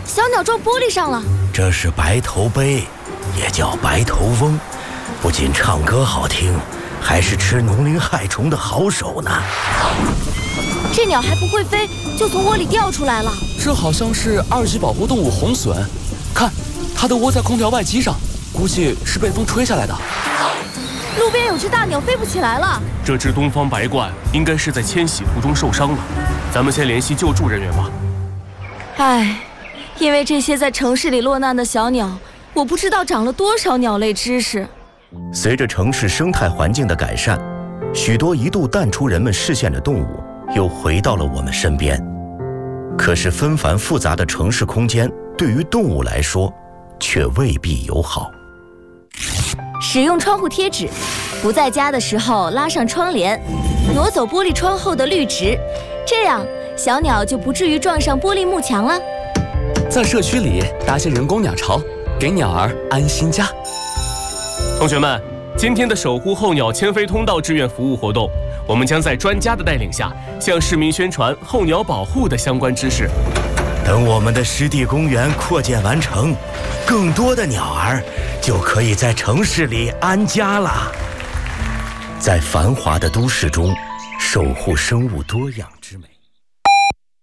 小鸟撞玻璃上了。 这是白头鹎，也叫白头翁，不仅唱歌好听，还是吃农林害虫的好手呢。 这鸟还不会飞，就从窝里掉出来了。 这好像是2级保护动物红隼，看，它的窝在空调外机上，估计是被风吹下来的。 路边有只大鸟飞不起来了。 这只东方白鹳应该是在迁徙途中受伤了，咱们先联系救助人员吧。 唉，因为这些在城市里落难的小鸟，我不知道长了多少鸟类知识。 随着城市生态环境的改善，许多一度淡出人们视线的动物又回到了我们身边。可是纷繁复杂的城市空间对于动物来说却未必友好。 使用窗户贴纸，不在家的时候拉上窗帘，挪走玻璃窗后的绿植，这样小鸟就不至于撞上玻璃幕墙了。 在社区里搭些人工鸟巢，给鸟儿安心家。 同学们，今天的守护候鸟迁飞通道志愿服务活动，我们将在专家的带领下，向市民宣传候鸟保护的相关知识。 等我们的湿地公园扩建完成，更多的鸟儿就可以在城市里安家了。在繁华的都市中，守护生物多样。